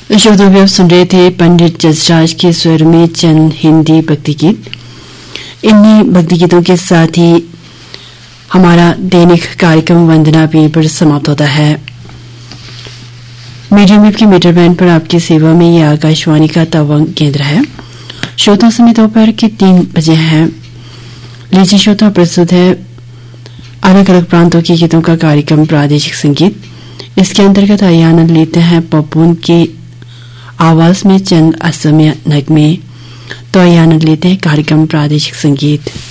श्रोताओं भी आप सुन रहे थे पंडित जसराज के स्वर में चंद हिंदी भक्ति गीत। इन्हीं भक्ति गीतों के साथ ही हमारा दैनिक कार्यक्रम वंदना भी पर समाप्त होता है। मीडियम वेव की मीटर बैंड पर आपकी सेवा में ये आकाशवाणी का तवांग केंद्र है। श्रोता समय दोपहर के 3 बजे हैं। लीजिए श्रोता, प्रस्तुत है अलग अलग प्रांतों के गीतों का कार्यक्रम प्रादेशिक संगीत। इसके अंतर्गत आइए आनंद लेते हैं पप्पून की आवाज में चंद असमिया नगमे। तो आइए आनंद लेते हैं कार्यक्रम प्रादेशिक संगीत।